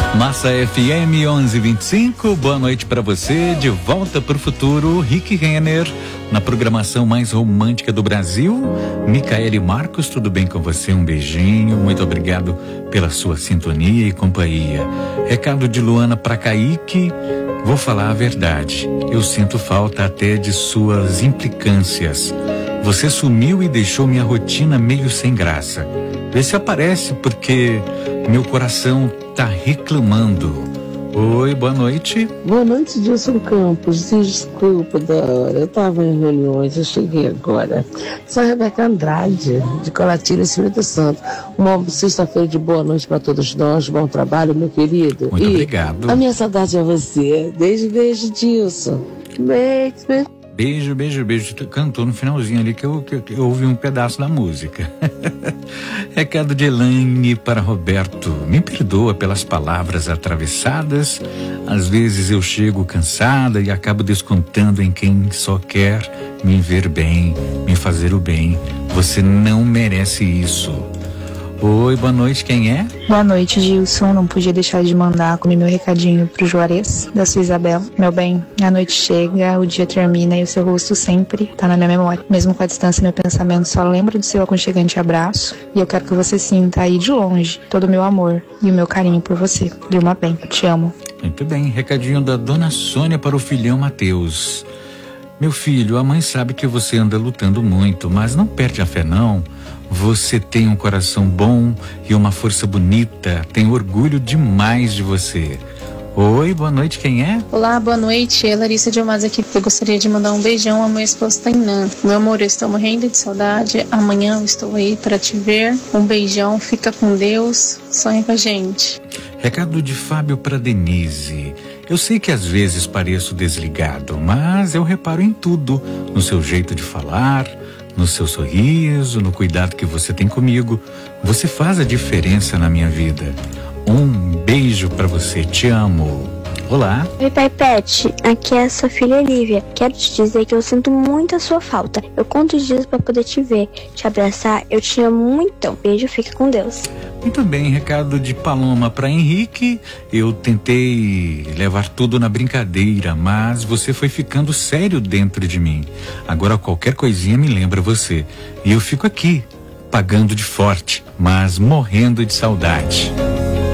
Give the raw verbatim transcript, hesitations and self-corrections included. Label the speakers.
Speaker 1: Massa F M onze e vinte e cinco, boa noite pra você. De volta pro futuro, Rick Renner na programação mais romântica do Brasil. Micaele Marcos, tudo bem com você? Um beijinho, muito obrigado pela sua sintonia e companhia. Recado de Luana pra Kaique. Vou falar a verdade, eu sinto falta até de suas implicâncias. Você sumiu e deixou minha rotina meio sem graça. Vê se aparece, porque meu coração tá reclamando. Oi, boa noite.
Speaker 2: Boa noite, Dilson Campos. Desculpa da hora, eu tava em reuniões, eu cheguei agora. Sou a Rebeca Andrade, de Colatina, Espírito Santo. Uma sexta-feira de boa noite para todos nós, bom trabalho, meu querido.
Speaker 1: Muito
Speaker 2: e
Speaker 1: obrigado.
Speaker 2: A minha saudade é você. Beijo, beijo, Dilson. Beijo, beijo.
Speaker 1: Beijo, beijo, beijo. Cantou no finalzinho ali que eu, que, que eu ouvi um pedaço da música. Recado de Elaine para Roberto. Me perdoa pelas palavras atravessadas. Às vezes eu chego cansada e acabo descontando em quem só quer me ver bem, me fazer o bem. Você não merece isso. Oi, boa noite, quem é?
Speaker 3: Boa noite, Gilson. Não podia deixar de mandar como meu recadinho pro Juarez, da sua Isabela. Meu bem, a noite chega, o dia termina e o seu rosto sempre tá na minha memória. Mesmo com a distância, meu pensamento só lembra do seu aconchegante abraço. E eu quero que você sinta aí de longe todo o meu amor e o meu carinho por você. Durma bem, te amo.
Speaker 1: Muito bem, recadinho da dona Sônia para o filhão Matheus. Meu filho, a mãe sabe que você anda lutando muito, mas não perde a fé não. Você tem um coração bom e uma força bonita. Tenho orgulho demais de você. Oi, boa noite, quem é?
Speaker 4: Olá, boa noite, é Larissa de Almaz aqui. Eu gostaria de mandar um beijão à minha esposa Tainã. Meu amor, eu estou morrendo de saudade. Amanhã eu estou aí para te ver. Um beijão, fica com Deus, sonha com a gente.
Speaker 1: Recado de Fábio para Denise. Eu sei que às vezes pareço desligado, mas eu reparo em tudo. No seu jeito de falar, no seu sorriso, no cuidado que você tem comigo. Você faz a diferença na minha vida. Um beijo pra você, te amo. Olá.
Speaker 5: Oi, Pai Pet, aqui é a sua filha Lívia. Quero te dizer que eu sinto muito a sua falta. Eu conto os dias pra poder te ver, te abraçar. Eu te amo muito. Beijo, fica com Deus.
Speaker 1: Muito bem, recado de Paloma para Henrique. Eu tentei levar tudo na brincadeira, mas você foi ficando sério dentro de mim. Agora qualquer coisinha me lembra você. E eu fico aqui, pagando de forte, mas morrendo de saudade.